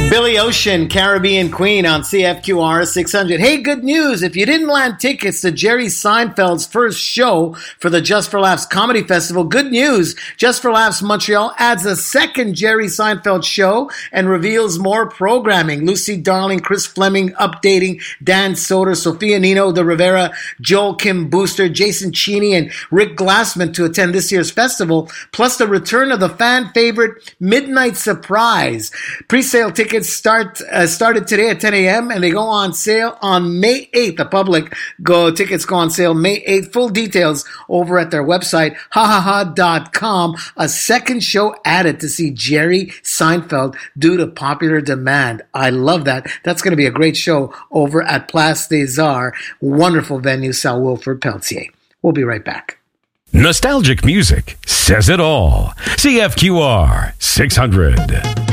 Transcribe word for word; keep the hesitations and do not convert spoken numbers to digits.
Billy Ocean, Caribbean Queen on C F Q R six hundred. Hey, good news. If you didn't land tickets to Jerry Seinfeld's first show for the Just for Laughs Comedy Festival, good news. Just for Laughs Montreal adds a second Jerry Seinfeld show and reveals more programming. Lucy Darling, Chris Fleming updating, Dan Soder, Sophia Nino de Rivera, Joel Kim Booster, Jason Cheney, and Rick Glassman to attend this year's festival, plus the return of the fan favorite Midnight Surprise. Pre-sale tickets start uh, started today at ten a.m. and they go on sale on May eighth. The public go tickets go on sale May eighth. Full details over at their website, ha ha ha dot com. A second show added to see Jerry Seinfeld due to popular demand. I love that. That's going to be a great show over at Place des Arts. Wonderful venue, Sal Wilford Peltier. We'll be right back. Nostalgic music says it all. C F Q R six hundred.